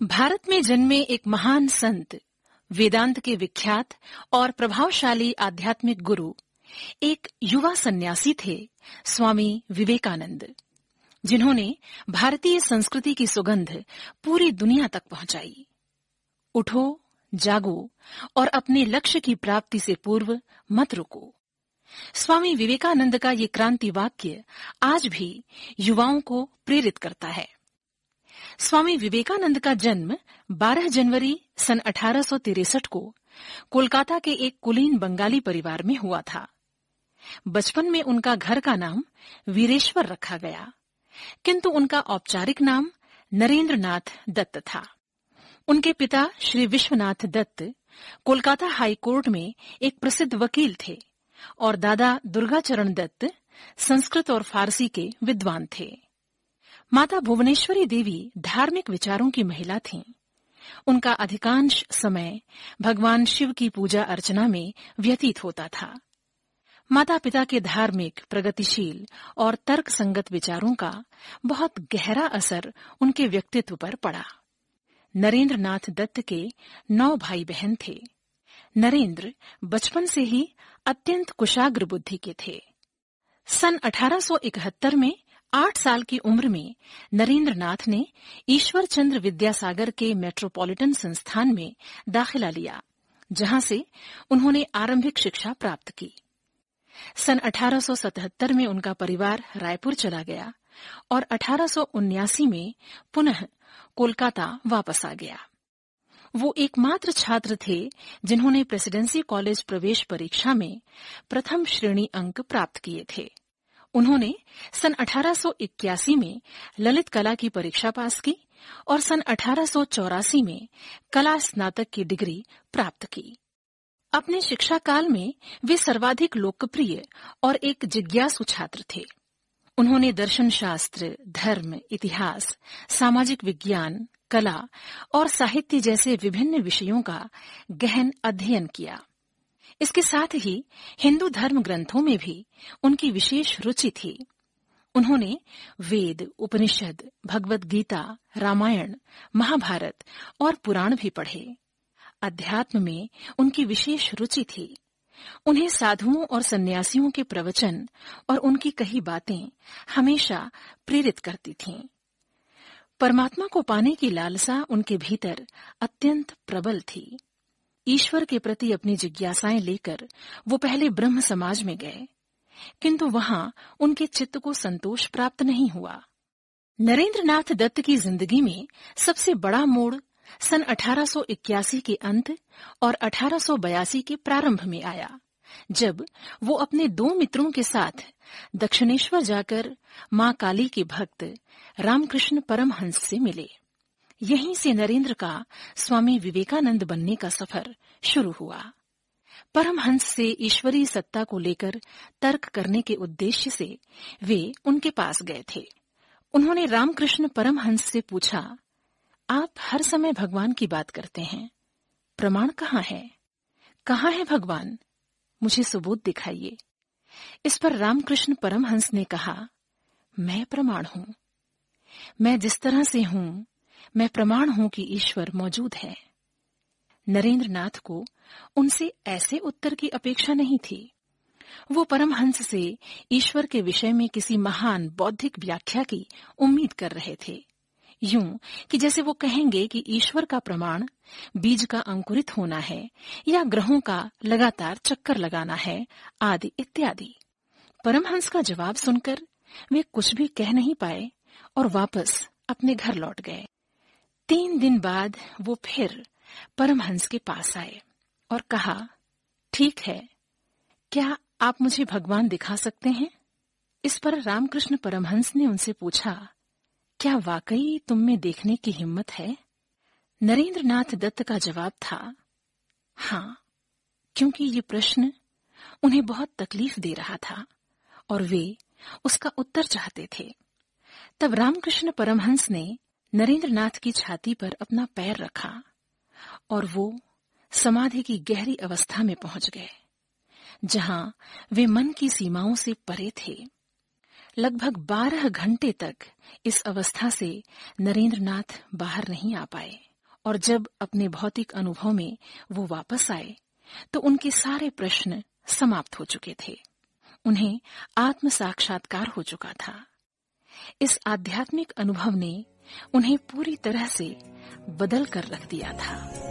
भारत में जन्मे एक महान संत, वेदांत के विख्यात और प्रभावशाली आध्यात्मिक गुरु, एक युवा सन्यासी थे स्वामी विवेकानंद, जिन्होंने भारतीय संस्कृति की सुगंध पूरी दुनिया तक पहुंचाई। उठो, जागो और अपने लक्ष्य की प्राप्ति से पूर्व मत रुको। स्वामी विवेकानंद का ये क्रांति वाक्य आज भी युवाओं को प्रेरित करता है। स्वामी विवेकानंद का जन्म 12 जनवरी सन 1863 को कोलकाता के एक कुलीन बंगाली परिवार में हुआ था। बचपन में उनका घर का नाम वीरेश्वर रखा गया, किंतु उनका औपचारिक नाम नरेंद्र नाथ दत्त था। उनके पिता श्री विश्वनाथ दत्त कोलकाता हाई कोर्ट में एक प्रसिद्ध वकील थे और दादा दुर्गाचरण दत्त संस्कृत और फारसी के विद्वान थे। माता भुवनेश्वरी देवी धार्मिक विचारों की महिला थीं। उनका अधिकांश समय भगवान शिव की पूजा अर्चना में व्यतीत होता था। माता पिता के धार्मिक, प्रगतिशील और तर्क संगत विचारों का बहुत गहरा असर उनके व्यक्तित्व पर पड़ा। नरेंद्र नाथ दत्त के 9 भाई बहन थे। नरेंद्र बचपन से ही अत्यंत कुशाग्र बुद्धि के थे। सन 1871 में 8 साल की उम्र में नरेंद्र नाथ ने ईश्वर चंद्र विद्यासागर के मेट्रोपॉलिटन संस्थान में दाखिला लिया, जहां से उन्होंने आरंभिक शिक्षा प्राप्त की। सन 1877 में उनका परिवार रायपुर चला गया और 1879 में पुनः कोलकाता वापस आ गया। वो एकमात्र छात्र थे जिन्होंने प्रेसिडेंसी कॉलेज प्रवेश परीक्षा में प्रथम श्रेणी अंक प्राप्त किए थे। उन्होंने सन 1881 में ललित कला की परीक्षा पास की और सन 1884 में कला स्नातक की डिग्री प्राप्त की। अपने शिक्षा काल में वे सर्वाधिक लोकप्रिय और एक जिज्ञासु छात्र थे। उन्होंने दर्शन शास्त्र, धर्म, इतिहास, सामाजिक विज्ञान, कला और साहित्य जैसे विभिन्न विषयों का गहन अध्ययन किया। इसके साथ ही हिंदू धर्म ग्रंथों में भी उनकी विशेष रुचि थी। उन्होंने वेद, उपनिषद, भगवद गीता, रामायण, महाभारत और पुराण भी पढ़े। अध्यात्म में उनकी विशेष रुचि थी। उन्हें साधुओं और सन्यासियों के प्रवचन और उनकी कही बातें हमेशा प्रेरित करती थीं। परमात्मा को पाने की लालसा उनके भीतर अत्यंत प्रबल थी। ईश्वर के प्रति अपनी जिज्ञासाएं लेकर वो पहले ब्रह्म समाज में गए, किंतु वहां उनके चित्त को संतोष प्राप्त नहीं हुआ। नरेंद्र नाथ दत्त की जिंदगी में सबसे बड़ा मोड़ सन 1881 के अंत और 1882 के प्रारंभ में आया, जब वो अपने 2 मित्रों के साथ दक्षिणेश्वर जाकर मां काली के भक्त रामकृष्ण परमहंस से मिले। यहीं से नरेंद्र का स्वामी विवेकानंद बनने का सफर शुरू हुआ। परमहंस से ईश्वरीय सत्ता को लेकर तर्क करने के उद्देश्य से वे उनके पास गए थे। उन्होंने रामकृष्ण परमहंस से पूछा, आप हर समय भगवान की बात करते हैं, प्रमाण कहाँ है? कहाँ है भगवान? मुझे सबूत दिखाइए। इस पर रामकृष्ण परमहंस ने कहा, मैं प्रमाण हूं। मैं जिस तरह से हूं, मैं प्रमाण हूं कि ईश्वर मौजूद है। नरेंद्र नाथ को उनसे ऐसे उत्तर की अपेक्षा नहीं थी। वो परमहंस से ईश्वर के विषय में किसी महान बौद्धिक व्याख्या की उम्मीद कर रहे थे, यूं कि जैसे वो कहेंगे कि ईश्वर का प्रमाण बीज का अंकुरित होना है या ग्रहों का लगातार चक्कर लगाना है, आदि इत्यादि। परमहंस का जवाब सुनकर वे कुछ भी कह नहीं पाए और वापस अपने घर लौट गए। 3 दिन बाद वो फिर परमहंस के पास आए और कहा, ठीक है, क्या आप मुझे भगवान दिखा सकते हैं? इस पर रामकृष्ण परमहंस ने उनसे पूछा, क्या वाकई तुम में देखने की हिम्मत है? नरेंद्र नाथ दत्त का जवाब था, हाँ, क्योंकि ये प्रश्न उन्हें बहुत तकलीफ दे रहा था और वे उसका उत्तर चाहते थे। तब रामकृष्ण परमहंस ने नरेंद्र नाथ की छाती पर अपना पैर रखा और वो समाधि की गहरी अवस्था में पहुंच गए, जहां वे मन की सीमाओं से परे थे। लगभग 12 घंटे तक इस अवस्था से नरेंद्र नाथ बाहर नहीं आ पाए। और जब अपने भौतिक अनुभव में वो वापस आए तो उनके सारे प्रश्न समाप्त हो चुके थे। उन्हें आत्म साक्षात्कार हो चुका था। इस आध्यात्मिक अनुभव ने उन्हें पूरी तरह से बदल कर रख दिया था।